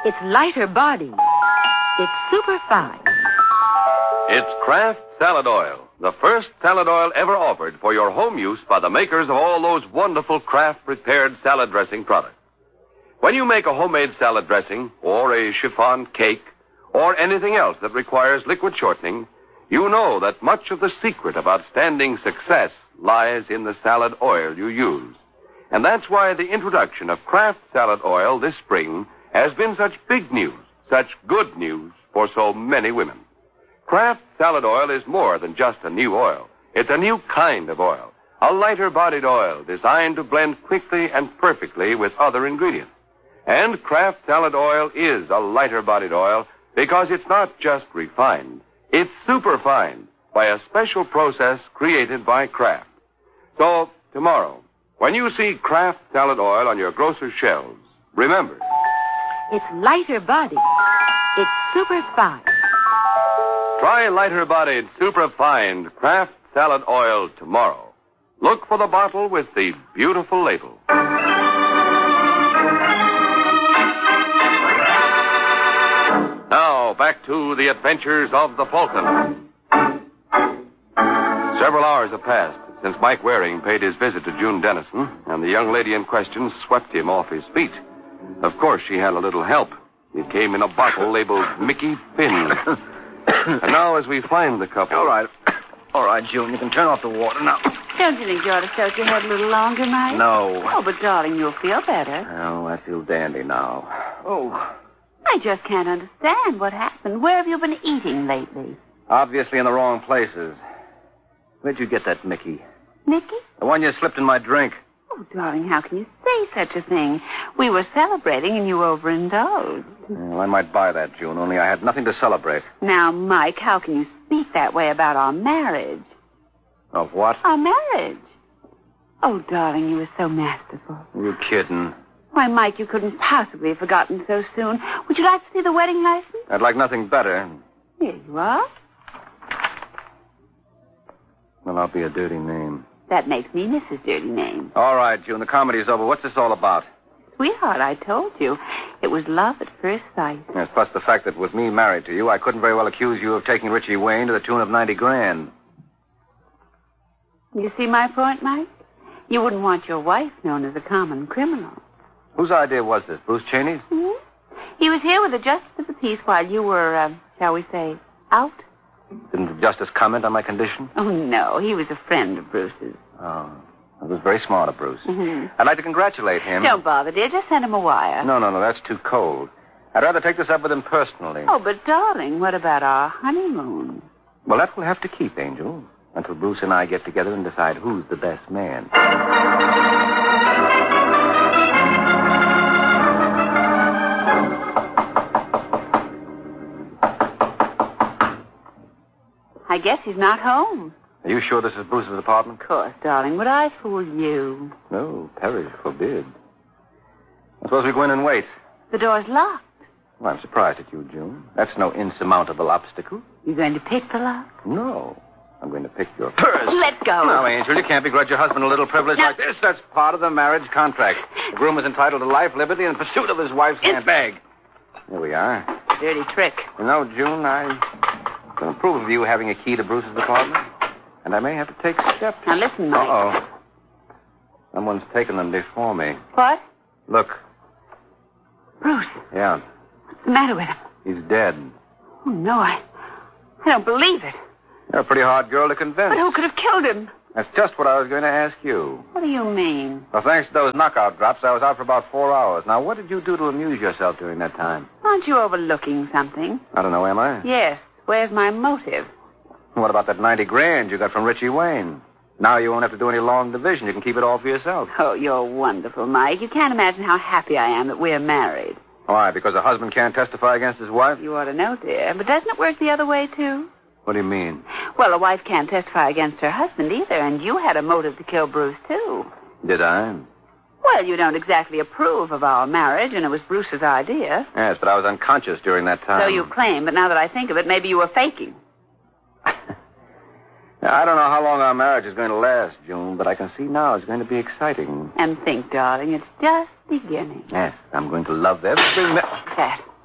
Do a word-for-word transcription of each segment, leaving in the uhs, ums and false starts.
It's lighter body. It's super fine. It's Kraft Salad Oil, the first salad oil ever offered for your home use by the makers of all those wonderful Kraft-prepared salad dressing products. When you make a homemade salad dressing, or a chiffon cake, or anything else that requires liquid shortening, you know that much of the secret of outstanding success lies in the salad oil you use. And that's why the introduction of Kraft Salad Oil this spring has been such big news, such good news for so many women. Kraft Salad Oil is more than just a new oil. It's a new kind of oil, a lighter-bodied oil designed to blend quickly and perfectly with other ingredients. And Kraft Salad Oil is a lighter-bodied oil because it's not just refined. It's superfined by a special process created by Kraft. So, tomorrow, when you see Kraft Salad Oil on your grocer's shelves, remember. It's lighter body. It's super fine. Try lighter-bodied, superfined Kraft Salad Oil tomorrow. Look for the bottle with the beautiful label. Now, back to the adventures of the Fulton. Several hours have passed since Mike Waring paid his visit to June Dennison, and the young lady in question swept him off his feet. Of course, she had a little help. It came in a bottle labeled Mickey Finn. And now, as we find the couple... All right. All right, June, you can turn off the water now. Don't you think you ought to soak your head a little longer, Mike? No. Oh, but, darling, you'll feel better. Oh, I feel dandy now. Oh. I just can't understand what happened. Where have you been eating lately? Obviously in the wrong places. Where'd you get that Mickey? Mickey? The one you slipped in my drink. Oh, darling, how can you say such a thing? We were celebrating and you overindulged. Well, I might buy that, June, only I had nothing to celebrate. Now, Mike, how can you speak that way about our marriage? Of what? Our marriage. Oh, darling, you were so masterful. You kidding? Why, Mike, you couldn't possibly have forgotten so soon. Would you like to see the wedding license? I'd like nothing better. Here you are. Well, I'll be a dirty name. That makes me Missus Dirty Name. All right, June, the comedy's over. What's this all about? Sweetheart, I told you. It was love at first sight. Yes, plus the fact that with me married to you, I couldn't very well accuse you of taking Richie Wayne to the tune of ninety grand. You see my point, Mike? You wouldn't want your wife known as a common criminal. Whose idea was this? Bruce Cheney's? Hmm? He was here with the justice of the peace while you were, uh, shall we say, out. Didn't the justice comment on my condition? Oh, no. He was a friend of Bruce's. Oh. It was very smart of Bruce. Mm-hmm. I'd like to congratulate him. Don't bother, dear. Just send him a wire. No, no, no. That's too cold. I'd rather take this up with him personally. Oh, but, darling, what about our honeymoon? Well, that will have to keep, Angel, until Bruce and I get together and decide who's the best man. I guess he's not home. Are you sure this is Bruce's apartment? Of course, darling. Would I fool you? No, Perry forbid. I suppose we go in and wait. The door's locked. Well, I'm surprised at you, June. That's no insurmountable obstacle. You going to pick the lock? No. I'm going to pick your purse. Let go. No, Angel, you can't begrudge your husband a little privilege No. like this. That's part of the marriage contract. The groom is entitled to life, liberty, and pursuit of his wife's It's- handbag. Here we are. Dirty trick. You know, June, I can approve of you having a key to Bruce's apartment. And I may have to take steps. Now, listen, Mike. Uh-oh. Someone's taken them before me. What? Look. Bruce. Yeah, What's the matter with him? he's dead. Oh, no, I... I don't believe it. You're a pretty hard girl to convince. But who could have killed him? That's just what I was going to ask you. What do you mean? Well, thanks to those knockout drops, I was out for about four hours. Now, what did you do to amuse yourself during that time? Aren't you overlooking something? I don't know, am I? Yes. Where's my motive? What about that ninety grand you got from Richie Wayne? Now you won't have to do any long division. You can keep it all for yourself. Oh, you're wonderful, Mike. You can't imagine how happy I am that we're married. Why, because a husband can't testify against his wife? You ought to know, dear. But doesn't it work the other way, too? What do you mean? Well, a wife can't testify against her husband either, and you had a motive to kill Bruce, too. Did I? Well, you don't exactly approve of our marriage, and it was Bruce's idea. Yes, but I was unconscious during that time. So you claim, but now that I think of it, maybe you were faking. Now, I don't know how long our marriage is going to last, June, but I can see now it's going to be exciting. And think, darling, it's just beginning. Yes, I'm going to love every minute. That.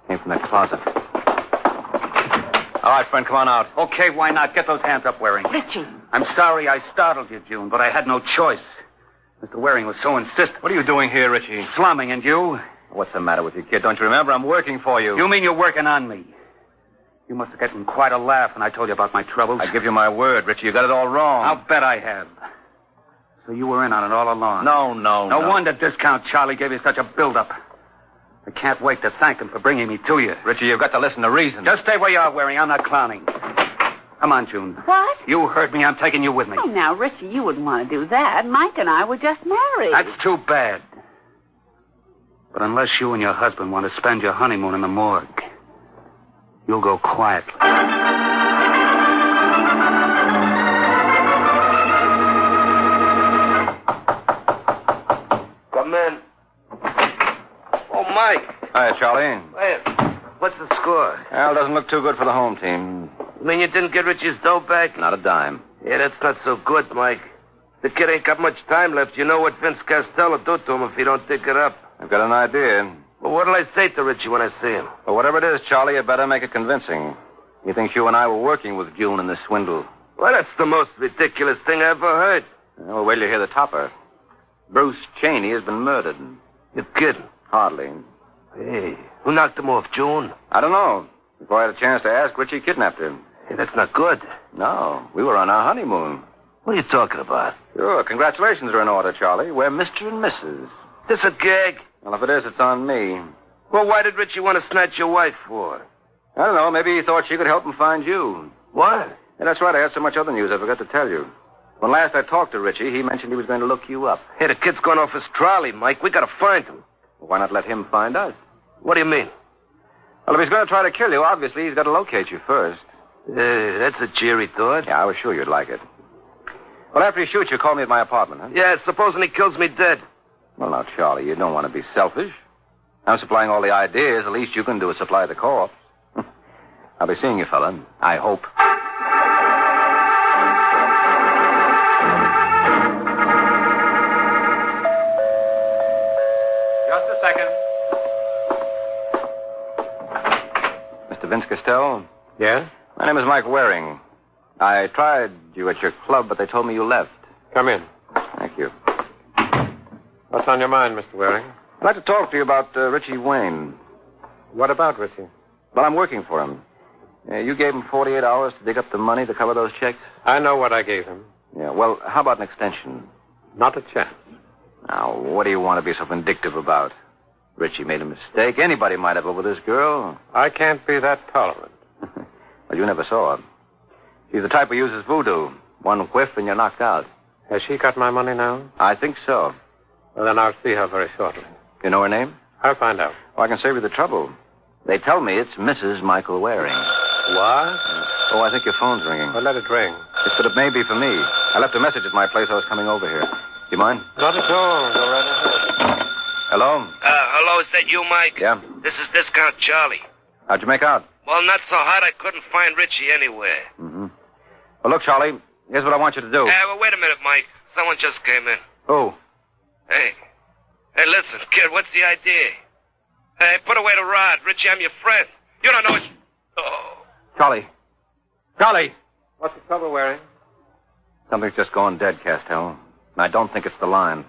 Came from that closet. All right, friend, come on out. Okay, why not? Get those hands up, Waring. Richie. I'm sorry I startled you, June, but I had no choice. Mister Waring was so insistent. What are you doing here, Richie? Slumming, and you? What's the matter with you, kid? Don't you remember? I'm working for you. You mean you're working on me? You must have gotten quite a laugh when I told you about my troubles. I give you my word, Richie. You got it all wrong. I'll bet I have. So you were in on it all along. No, no, No, no. wonder Discount Charlie gave you such a build-up. I can't wait to thank him for bringing me to you. Richie, you've got to listen to reason. Just stay where you are, Waring. I'm not clowning. Come on, June. What? You heard me. I'm taking you with me. Oh, now, Richie, you wouldn't want to do that. Mike and I were just married. That's too bad. But unless you and your husband want to spend your honeymoon in the morgue, you'll go quietly. Come in. Oh, Mike. Hi, Charlie. Hey, what's the score? Well, doesn't look too good for the home team. You mean you didn't get Richie's dough back? Not a dime. Yeah, that's not so good, Mike. The kid ain't got much time left. You know what Vince Costello do to him if he don't dig it up. I've got an idea. Well, what'll I say to Richie when I see him? But whatever it is, Charlie, you better make it convincing. He thinks you and I were working with June in this swindle. Well, that's the most ridiculous thing I ever heard. Well, wait till you hear the topper. Bruce Cheney has been murdered. You're kidding. Hardly. Hey, who knocked him off, June? I don't know. Before I had a chance to ask, Richie kidnapped him. Hey, that's not good. No, we were on our honeymoon. What are you talking about? Sure, congratulations are in order, Charlie. We're Mister and Missus This a gag? Well, if it is, it's on me. Well, why did Richie want to snatch your wife for? I don't know. Maybe he thought she could help him find you. What? Yeah, that's right. I had so much other news I forgot to tell you. When last I talked to Richie, he mentioned he was going to look you up. Hey, the kid's gone off his trolley, Mike. We gotta find him. Well, why not let him find us? What do you mean? Well, if he's going to try to kill you, obviously he's got to locate you first. Uh, that's a cheery thought. Yeah, I was sure you'd like it. Well, after he shoots you, call me at my apartment, huh? Yeah, supposing he kills me dead. Well, now, Charlie, you don't want to be selfish. I'm supplying all the ideas. The least you can do is supply the corpse. I'll be seeing you, fella. I hope. Just a second. Mister Vince Costello? Yeah? My name is Mike Waring. I tried you at your club, but they told me you left. Come in. Thank you. What's on your mind, Mister Waring? I'd like to talk to you about uh, Richie Wayne. What about Richie? Well, I'm working for him. Uh, you gave him forty-eight hours to dig up the money to cover those checks? I know what I gave him. Yeah, well, how about an extension? Not a chance. Now, what do you want to be so vindictive about? Richie made a mistake. Anybody might have over this girl. I can't be that tolerant. Well, you never saw her. She's the type who uses voodoo. One whiff and you're knocked out. Has she got my money now? I think so. Well, then I'll see her very shortly. You know her name? I'll find out. Oh, I can save you the trouble. They tell me it's Missus Michael Waring. What? Oh, I think your phone's ringing. Well, let it ring. Yes, but it may be for me. I left a message at my place. I was coming over here. Do you mind? Not at all. Go right ahead. Hello? Uh, hello, is that you, Mike? Yeah. This is Discount Charlie. How'd you make out? Well, not so hot I couldn't find Richie anywhere. Mm-hmm. Well, look, Charlie, here's what I want you to do. Uh, well, wait a minute, Mike. Someone just came in. Who? Hey. Hey, listen, kid, what's the idea? Hey, put away the rod. Richie, I'm your friend. You don't know it's... Oh. Charlie. Charlie! What's the trouble, Waring? Something's just gone dead, Castell. And I don't think it's the line.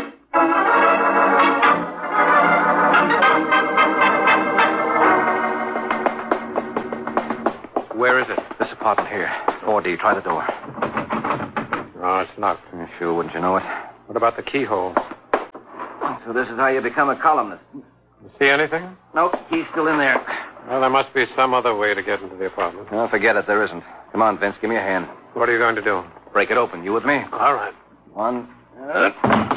Where is it? This apartment here. four D. Try the door. Oh, it's locked. Yeah, sure, wouldn't you know it? What about the keyhole? So this is how you become a columnist. You see anything? Nope, key's still in there. Well, there must be some other way to get into the apartment. Oh, forget it, there isn't. Come on, Vince, give me a hand. What are you going to do? Break it open. You with me? All right. One. Uh,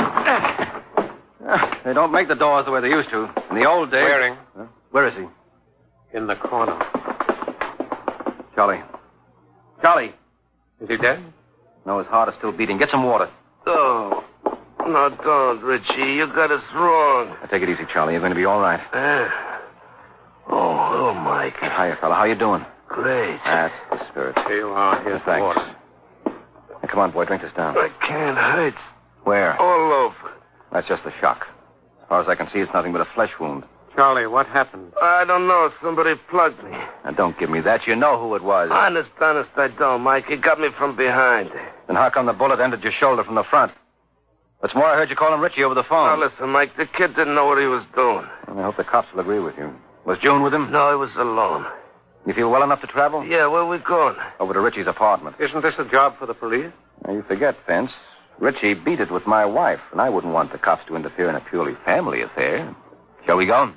they don't make the doors the way they used to. In the old days... Waring. Huh? Where is he? In the corner. Charlie. Charlie. Is he dead? No, his heart is still beating. Get some water. Oh. No, don't, Richie. You got us wrong. Now, take it easy, Charlie. You're going to be all right. Uh, oh, hello, Mike. Hiya, fella. How you doing? Great. That's the spirit. Here you are. Here's the Thanks. water. Now, come on, boy. Drink this down. I can't. Hurts Where? all over. That's just the shock. As far as I can see, it's nothing but a flesh wound. Charlie, what happened? I don't know. Somebody plugged me. Now, don't give me that. You know who it was. Honest, honest, I don't, Mike. He got me from behind. Then how come the bullet entered your shoulder from the front? What's more, I heard you calling Richie over the phone. Now, listen, Mike, the kid didn't know what he was doing. I hope the cops will agree with you. Was June with him? No, he was alone. You feel well enough to travel? Yeah, where are we going? Over to Richie's apartment. Isn't this a job for the police? Now, you forget, Vince. Richie beat it with my wife, and I wouldn't want the cops to interfere in a purely family affair. Shall we go?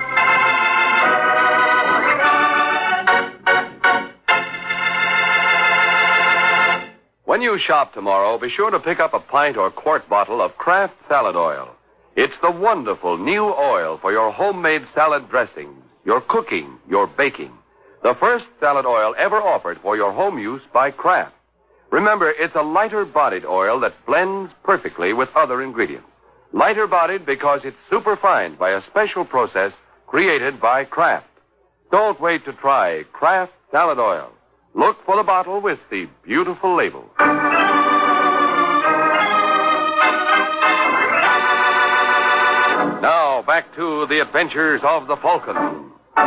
When you shop tomorrow, be sure to pick up a pint or quart bottle of Kraft Salad Oil. It's the wonderful new oil for your homemade salad dressings, your cooking, your baking. The first salad oil ever offered for your home use by Kraft. Remember, it's a lighter-bodied oil that blends perfectly with other ingredients. Lighter-bodied because it's superfined by a special process created by Kraft. Don't wait to try Kraft Salad Oil. Look for the bottle with the beautiful label. Now, back to the adventures of the Falcon.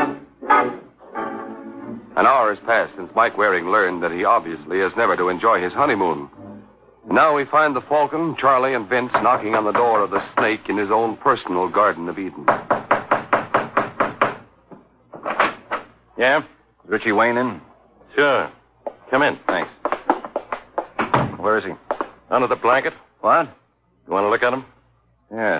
An hour has passed since Mike Waring learned that he obviously is never to enjoy his honeymoon. Now we find the Falcon, Charlie, and Vince knocking on the door of the Snake in his own personal Garden of Eden. Yeah? Is Richie Wayne in? Sure. Come in. Thanks. Where is he? Under the blanket. What? You want to look at him? Yes.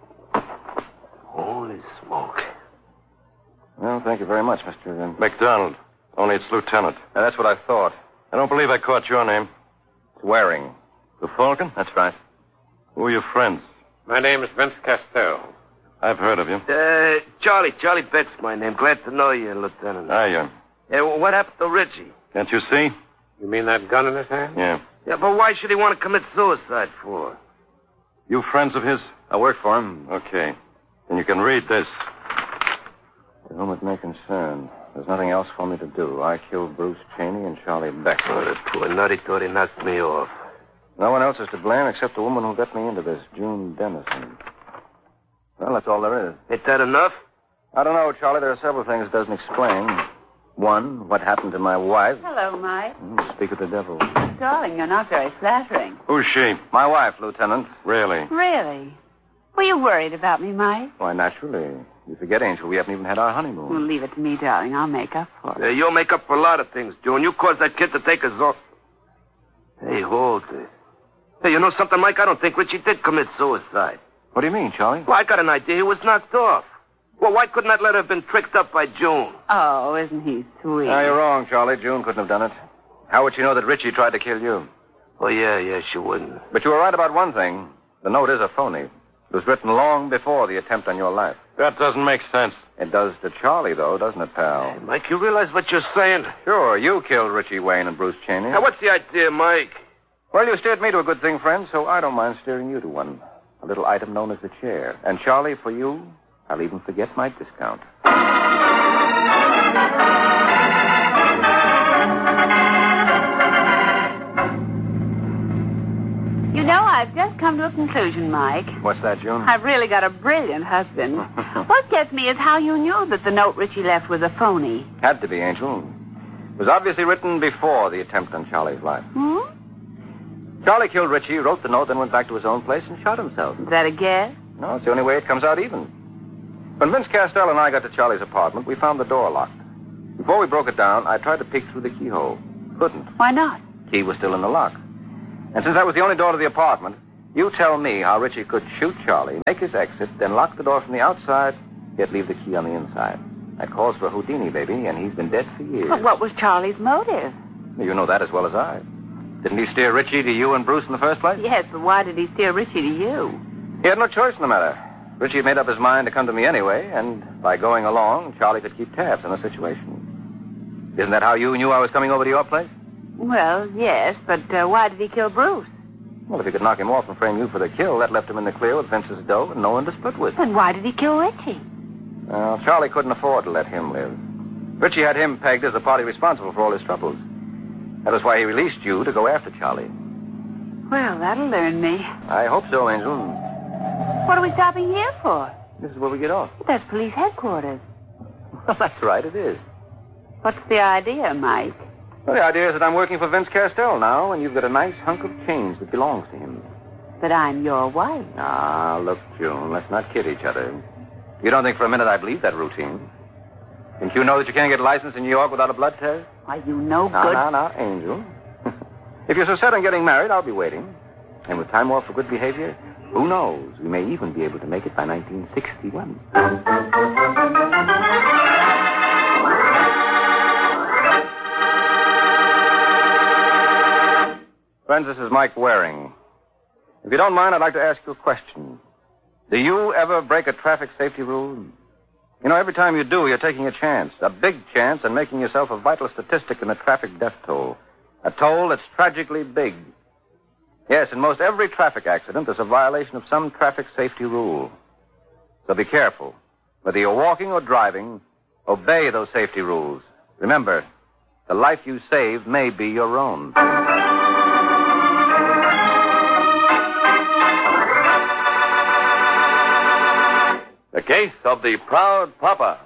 Holy smoke. Well, thank you very much, Mister Uh, McDonald. Only it's Lieutenant. Now, that's what I thought. I don't believe I caught your name. It's Waring. The Falcon? That's right. Who are your friends? My name is Vince Castell. I've heard of you. Uh, Charlie. Charlie Betts, my name. Glad to know you, Lieutenant. Are you? Yeah, well, what happened to Richie? Can't you see? You mean that gun in his hand? Yeah. Yeah, but why should he want to commit suicide for? You friends of his? I work for him. Okay. Then you can read this. To whom it may concern. There's nothing else for me to do. I killed Bruce Cheney and Charlie Beck. Oh, that poor nutty thought he knocked me off. No one else is to blame except the woman who got me into this, June Dennison. Well, that's all there is. Ain't that enough? I don't know, Charlie. There are several things it doesn't explain. One, what happened to my wife. Hello, Mike. Mm, speak of the devil. Darling, you're not very flattering. Who's she? My wife, Lieutenant. Really? Really? Were you worried about me, Mike? Why, naturally. You forget, Angel, we haven't even had our honeymoon. Well, leave it to me, darling. I'll make up for it. Yeah, you'll make up for a lot of things, June. You caused that kid to take his off. Hey, hold it. Hey, you know something, Mike? I don't think Richie did commit suicide. What do you mean, Charlie? Well, I got an idea he was knocked off. Well, why couldn't that letter have been tricked up by June? Oh, isn't he sweet? No, you're wrong, Charlie. June couldn't have done it. How would she know that Richie tried to kill you? Oh, yeah, yeah, she wouldn't. But you were right about one thing. The note is a phony. It was written long before the attempt on your life. That doesn't make sense. It does to Charlie, though, doesn't it, pal? Hey, Mike, you realize what you're saying? Sure, you killed Richie Wayne and Bruce Cheney. Now, what's the idea, Mike? Well, you steered me to a good thing, friend, so I don't mind steering you to one. A little item known as the chair. And, Charlie, for you, I'll even forget my discount. You know, I've just come to a conclusion, Mike. What's that, June? I've really got a brilliant husband. What gets me is how you knew that the note Richie left was a phony. Had to be, Angel. It was obviously written before the attempt on Charlie's life. Hmm? Charlie killed Richie, wrote the note, then went back to his own place and shot himself. Is that a guess? No, it's the only way it comes out even. When Vince Castell and I got to Charlie's apartment, we found the door locked. Before we broke it down, I tried to peek through the keyhole. Couldn't. Why not? Key was still in the lock. And since that was the only door to the apartment, you tell me how Richie could shoot Charlie, make his exit, then lock the door from the outside, yet leave the key on the inside. That calls for Houdini, baby, and he's been dead for years. But what was Charlie's motive? You know that as well as I. Didn't he steer Richie to you and Bruce in the first place? Yes, but why did he steer Richie to you? He had no choice in the matter. Richie had made up his mind to come to me anyway, and by going along, Charlie could keep tabs on the situation. Isn't that how you knew I was coming over to your place? Well, yes, but uh, why did he kill Bruce? Well, if he could knock him off and frame you for the kill, that left him in the clear with Vince's dough and no one to split with. Then why did he kill Richie? Well, Charlie couldn't afford to let him live. Richie had him pegged as the party responsible for all his troubles. That was why he released you to go after Charlie. Well, that'll learn me. I hope so, Angel. What are we stopping here for? This is where we get off. That's police headquarters. Well, that's right, it is. What's the idea, Mike? Well, the idea is that I'm working for Vince Castell now, and you've got a nice hunk of change that belongs to him. That I'm your wife. Ah, look, June, let's not kid each other. You don't think for a minute I believe that routine? Didn't you know that you can't get a license in New York without a blood test? Why, you no Now, good... now, now, Angel. If you're so set on getting married, I'll be waiting. And with time off for good behavior, who knows? We may even be able to make it by nineteen sixty-one. Friends, this is Mike Waring. If you don't mind, I'd like to ask you a question. Do you ever break a traffic safety rule? You know, every time you do, you're taking a chance, a big chance, and making yourself a vital statistic in the traffic death toll. A toll that's tragically big. Yes, in most every traffic accident, there's a violation of some traffic safety rule. So be careful. Whether you're walking or driving, obey those safety rules. Remember, the life you save may be your own. The case of the Proud Papa.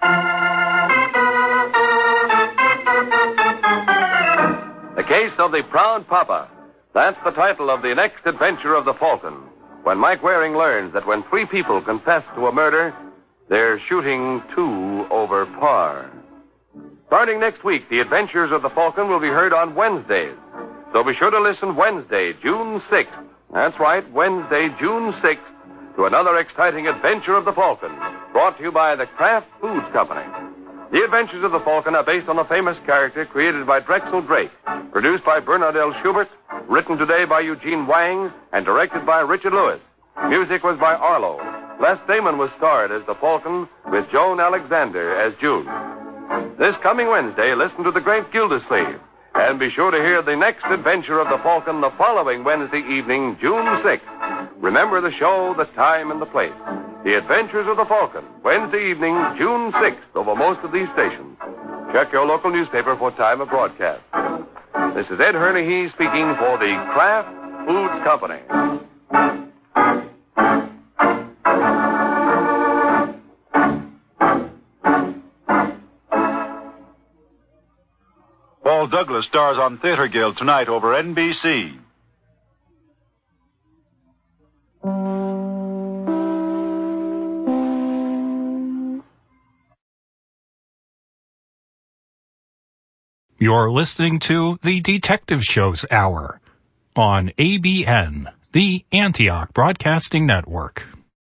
The case of the Proud Papa. That's the title of the next adventure of the Falcon. When Mike Waring learns that when three people confess to a murder, they're shooting two over par. Starting next week, the adventures of the Falcon will be heard on Wednesdays. So be sure to listen Wednesday, June sixth. That's right, Wednesday, June sixth, to another exciting adventure of the Falcon, brought to you by the Kraft Foods Company. The Adventures of the Falcon are based on a famous character created by Drexel Drake, produced by Bernard L. Schubert, written today by Eugene Wang, and directed by Richard Lewis. Music was by Arlo. Les Damon was starred as the Falcon, with Joan Alexander as June. This coming Wednesday, listen to The Great Gildersleeve, and be sure to hear the next adventure of the Falcon the following Wednesday evening, June sixth. Remember the show, the time, and the place. The Adventures of the Falcon, Wednesday evening, June sixth, over most of these stations. Check your local newspaper for time of broadcast. This is Ed Herney speaking for the Kraft Foods Company. Paul Douglas stars on Theater Guild tonight over N B C. You're listening to the Detective Shows Hour on A B N, the Antioch Broadcasting Network.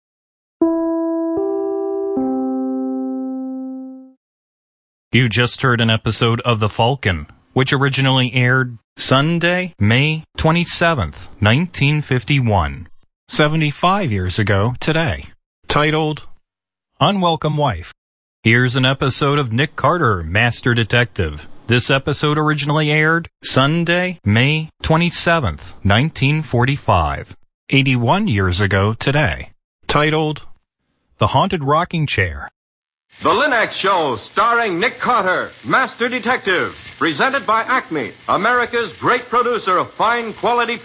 You just heard an episode of The Falcon, which originally aired Sunday, May twenty-seventh, nineteen fifty-one, seventy-five years ago today, titled Unwelcome Wife. Here's an episode of Nick Carter, Master Detective. This episode originally aired Sunday, May twenty-seventh, nineteen forty-five, eighty-one years ago today, titled The Haunted Rocking Chair. The Linux Show, starring Nick Carter, Master Detective, presented by Acme, America's great producer of fine quality